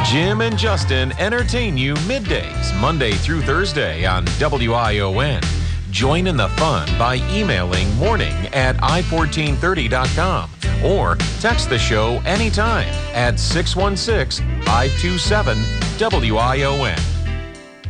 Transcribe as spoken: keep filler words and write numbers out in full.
Jim and Justin entertain you middays, Monday through Thursday on W I O N. Join in the fun by emailing morning at i fourteen thirty dot com or text the show anytime at six one six, five two seven, W I O N.